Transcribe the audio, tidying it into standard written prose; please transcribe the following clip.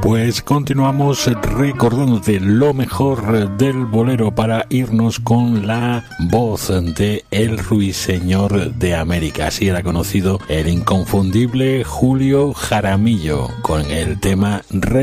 Pues continuamos recordándote lo mejor del bolero para irnos con la voz de El Ruiseñor de América. Así era conocido el inconfundible Julio Jaramillo con el tema